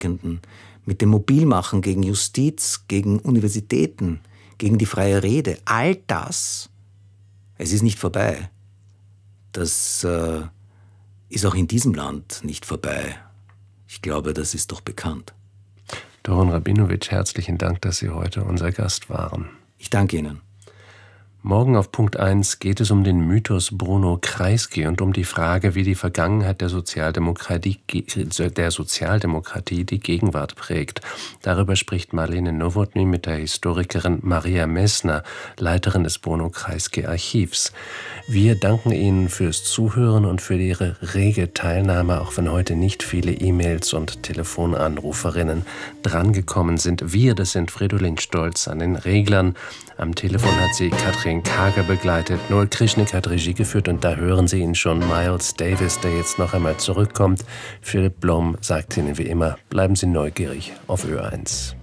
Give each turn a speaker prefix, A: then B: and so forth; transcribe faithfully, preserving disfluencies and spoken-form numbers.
A: Erstickenden, mit dem Mobilmachen gegen Justiz, gegen Universitäten, gegen die freie Rede. All das, es ist nicht vorbei. Das äh, ist auch in diesem Land nicht vorbei. Ich glaube, das ist doch bekannt.
B: Doron Rabinowitsch, herzlichen Dank, dass Sie heute unser Gast waren.
A: Ich danke Ihnen.
B: Morgen auf Punkt eins geht es um den Mythos Bruno Kreisky und um die Frage, wie die Vergangenheit der Sozialdemokratie, der Sozialdemokratie die Gegenwart prägt. Darüber spricht Marlene Nowotny mit der Historikerin Maria Messner, Leiterin des Bruno Kreisky Archivs. Wir danken Ihnen fürs Zuhören und für Ihre rege Teilnahme, auch wenn heute nicht viele E-Mails und Telefonanruferinnen drangekommen sind. Wir, das sind Fridolin Stolz an den Reglern. Am Telefon hat sie Katrin Kager begleitet. Noel Krischnik hat Regie geführt und da hören Sie ihn schon, Miles Davis, der jetzt noch einmal zurückkommt. Philipp Blom sagt Ihnen wie immer, bleiben Sie neugierig auf Ö eins.